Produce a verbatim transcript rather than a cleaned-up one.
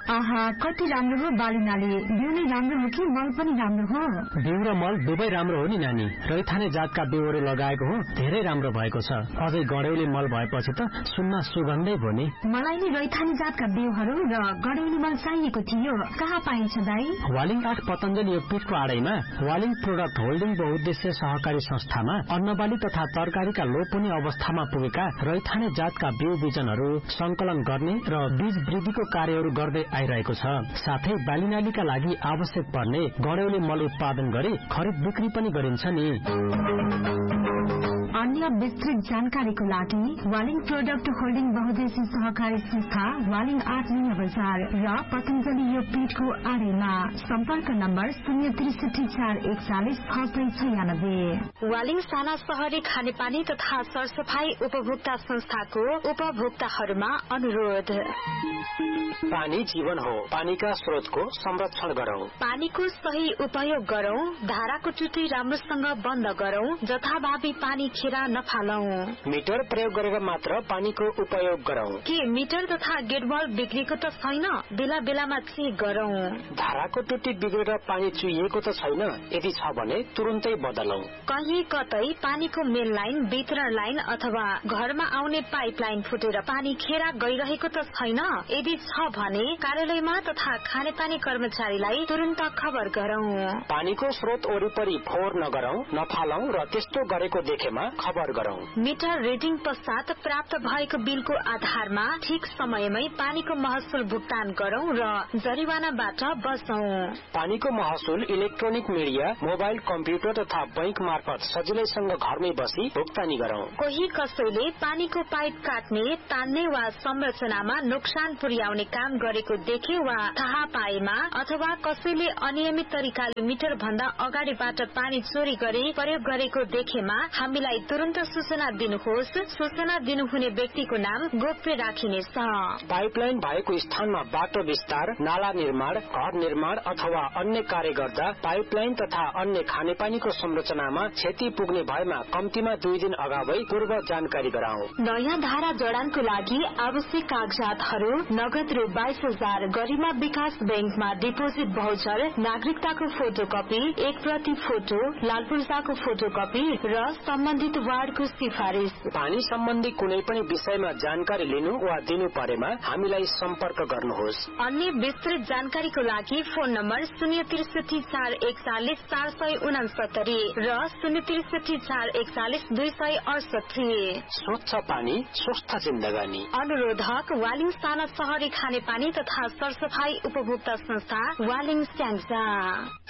आहा कति राम्रो हो बालिनाले। बिउ नै राम्रो हो कि मल पनि राम्रो हो? बिउ र मल दुवै राम्रो हो नि नानी। रैथाने जातका बिउहरू लगाएको हो, धेरै राम्रो भएको छ। अझै गड्यौली मल भएपछि त सुन्न सुगन्धै भयो नि। मलाई नि रैथाने जातका बिउहरू र गड्यौली मल चाहिएको थियो। कहाँ पाइन्छ दाई? वालिङ आठ पतञ्जलि यो पीठको आडैमा वालिङ प्रोडक्ट होल्डिङ बहुउद्देश्य सहकारी संस्थामा अन्नबाली तथा तरकारीका लोप हुने अवस्थामा पुगेका रैथाने जातका बिउ बिजनहरू संकलन गर्ने र बीज वृद्धिको कार्यहरू गर्दै आइरहेको छ। साथै बालिनालीका लागि आवश्यक पर्ने गड्यौली मल उत्पादन गरी खरिद बिक्री पनि गरिन्छ नि। अन्य विस्तृत जानकारीको लागि वालिङ प्रोडक्ट होल्डिङ बहुउद्देश्य सहकारी संस्था वालिङ आठ नयाँ बजार र पतञ्जलि यो पीठको आडैमा। सम्पर्क नम्बर शून्य त्रिसठी चार एकचालिस छ सय छयानब्बे। वालिङ साना शहरी खानेपानी तथा सरसफाई उपभोक्ता संस्थाको उपभोक्ताहरूमा अनुरोध। पानी जीवन हो, पानीका स्रोतको संरक्षण गरौं। पानीको सही उपयोग गरौं। धाराको टुटी राम्रोसँग बन्द गरौं। जथाभावी पानी खेरा नफालौं। मिटर प्रयोग गरेर मात्र पानीको उपयोग गरौं। के मिटर तथा गेटबल बिग्रेको त छैन? बेला बेलामा चेक गरौं। धाराको टुटी बिग्रेर पानी चुहिएको त छैन? यदि छ भने तुरुन्तै बदलौं। कहीँ कतै पानीको मेन लाइन, वितरण लाइन अथवा घरमा आउने पाइप लाइन फुटेर पानी खेरा गइरहेको त छैन? यदि छ भने कार्यालयमा तथा खानेपानी कर्मचारीलाई तुरन्त खबर गरौं। पानीको स्रोत वरिपरि फोहोर नगरौं, नफालौं र त्यस्तो गरेको देखेमा खबर गरौं। मिटर रिडिङ पश्चात प्राप्त भएको बिलको आधारमा ठिक समयमै पानीको महसुल भुक्तान गरौं र जरिवानाबाट बचौं। पानीको महसुल इलेक्ट्रोनिक मिडिया, मोबाइल, कम्प्युटर तथा बैंक मार्फत सजिलैसँग घरमै बसी भुक्तानी गरौं। कोही कसैले पानीको पाइप काट्ने, तान्ने वा संरचनामा नोक्सान पुर्याउने काम गरेको देखे वा थाहा पाएमा अथवा कसैले अनियमित तरिकाले मिटर भन्दा अगाडिबाट पानी चोरी गरी प्रयोग गरेको देखेमा हामीलाई तुरन्त सूचना दिनुहोस्। सूचना दिनुहुने व्यक्तिको नाम गोप्य राखिनेछ। पाइपलाइन भएको स्थानमा बाटो विस्तार, नाला निर्माण, घर निर्माण अथवा अन्य कार्य गर्दा पाइपलाइन तथा अन्य खानेपानीको संरचनामा क्षति पुग्ने भएमा कम्तीमा दुई दिन अगावै पूर्व जानकारी गराऊ। नयाँ धारा जडानको लागि आवश्यक कागजातहरू नगद रु बाइस हजार, गरिमा विकास बैंकमा डिपोजिट भाउचर, नागरिकताको फोटोकपी, एक प्रति फोटो, लाल पूर्जाको फोटोकपी र सम्बन्धित वार्डको सिफारिश। पानी सम्बन्धी कुनै पनि विषयमा जानकारी लिनु वा दिनु परेमा हामीलाई सम्पर्क गर्नुहोस्। अन्य विस्तृत जानकारीको लागि फोन नम्बर शून्य त्रिसठी चार एकचालिस चार सय उनासत्तरी र शून्य त्रिसठी चार एकचालिस दुई सय अडसठी। स्वच्छ पानी स्वस्थ जिन्दगानी। अनुरोधक वालिङ साना शहरी खानेपानी तथा सरसफाई उपभोक्ता संस्था वालिङ स्याङ्जा।